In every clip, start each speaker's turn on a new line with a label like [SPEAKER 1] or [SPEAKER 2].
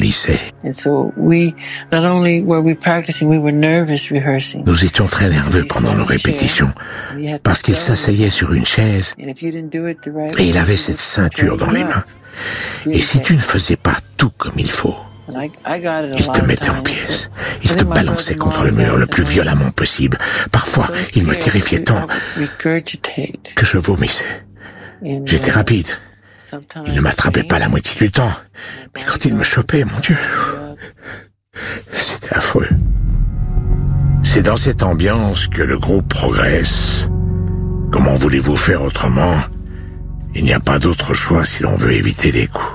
[SPEAKER 1] lycée. Nous étions très nerveux pendant nos répétitions parce qu'il s'asseyait sur une chaise et il avait cette ceinture dans les mains. Et si tu ne faisais pas tout comme il faut, il te mettait en pièces. Il te balançait contre le mur le plus violemment possible. Parfois, il me terrifiait tant que je vomissais. J'étais rapide. Il ne m'attrapait pas la moitié du temps. Mais quand il me chopait, mon Dieu, c'était affreux. C'est dans cette ambiance que le groupe progresse. Comment voulez-vous faire autrement? Il n'y a pas d'autre choix si l'on veut éviter les coups.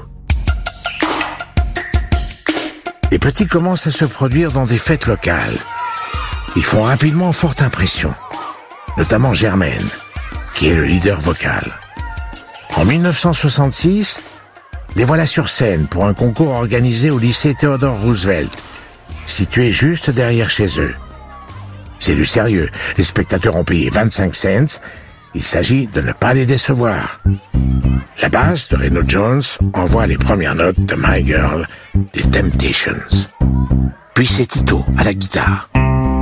[SPEAKER 1] Les petits commencent à se produire dans des fêtes locales. Ils font rapidement forte impression, notamment Jermaine, qui est le leader vocal. En 1966, les voilà sur scène pour un concours organisé au lycée Theodore Roosevelt, situé juste derrière chez eux. C'est du sérieux, les spectateurs ont payé 25 cents, il s'agit de ne pas les décevoir. La basse de Reno Jones envoie les premières notes de My Girl des Temptations. Puis c'est Tito à la guitare,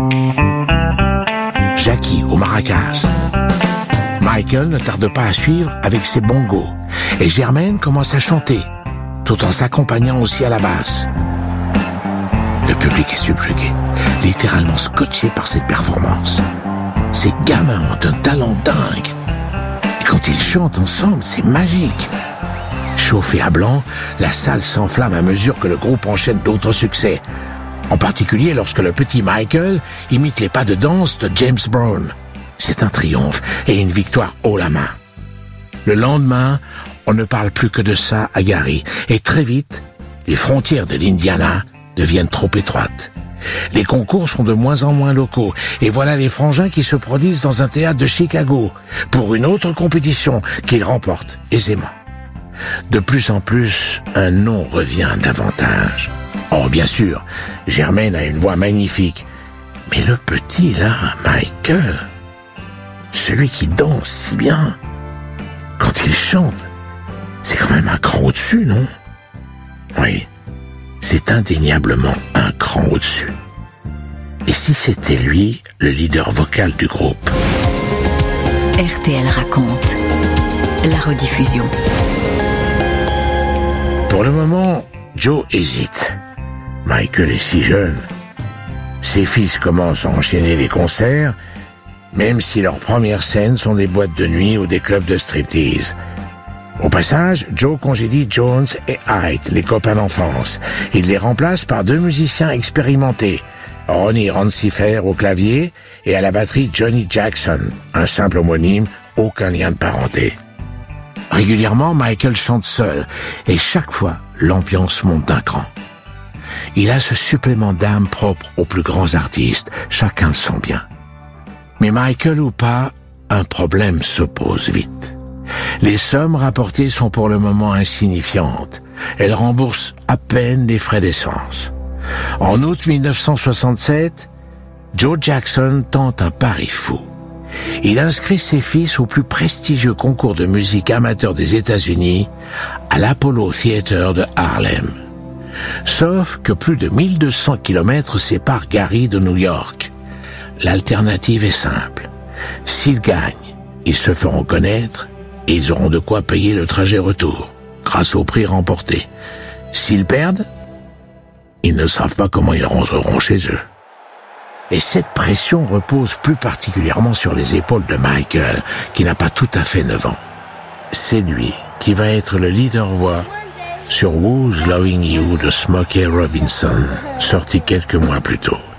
[SPEAKER 1] Jackie au maracas. Michael ne tarde pas à suivre avec ses bongos et Jermaine commence à chanter, tout en s'accompagnant aussi à la basse. Le public est subjugué, littéralement scotché par cette performance. Ces gamins ont un talent dingue. Et quand ils chantent ensemble, c'est magique. Chauffée à blanc, la salle s'enflamme à mesure que le groupe enchaîne d'autres succès. En particulier lorsque le petit Michael imite les pas de danse de James Brown. C'est un triomphe et une victoire haut la main. Le lendemain, on ne parle plus que de ça à Gary. Et très vite, les frontières de l'Indiana deviennent trop étroites. Les concours sont de moins en moins locaux, et voilà les frangins qui se produisent dans un théâtre de Chicago pour une autre compétition qu'ils remportent aisément. De plus en plus, un nom revient davantage. Oh, bien sûr, Jermaine a une voix magnifique, mais le petit là, Michael, celui qui danse si bien, quand il chante, c'est quand même un cran au-dessus, non? Oui. C'est indéniablement un cran au-dessus. Et si c'était lui, le leader vocal du groupe?
[SPEAKER 2] RTL raconte la rediffusion.
[SPEAKER 1] Pour le moment, Joe hésite. Michael est si jeune. Ses fils commencent à enchaîner les concerts, même si leurs premières scènes sont des boîtes de nuit ou des clubs de striptease. Au passage, Joe congédie Jones et Haidt, les copains d'enfance. Il les remplace par deux musiciens expérimentés, Ronnie Rancifer au clavier et à la batterie Johnny Jackson, un simple homonyme, aucun lien de parenté. Régulièrement, Michael chante seul, et chaque fois, l'ambiance monte d'un cran. Il a ce supplément d'âme propre aux plus grands artistes, chacun le sent bien. Mais Michael ou pas, un problème s'oppose vite. Les sommes rapportées sont pour le moment insignifiantes. Elles remboursent à peine les frais d'essence. En août 1967, Joe Jackson tente un pari fou. Il inscrit ses fils au plus prestigieux concours de musique amateur des États-Unis, à l'Apollo Theater de Harlem. Sauf que plus de 1200 kilomètres séparent Gary de New York. L'alternative est simple. S'ils gagnent, ils se feront connaître et ils auront de quoi payer le trajet retour, grâce au prix remporté. S'ils perdent, ils ne savent pas comment ils rentreront chez eux. Et cette pression repose plus particulièrement sur les épaules de Michael, qui n'a pas tout à fait 9 ans. C'est lui qui va être le leader-voix sur Who's Loving You de Smokey Robinson, sorti quelques mois plus tôt.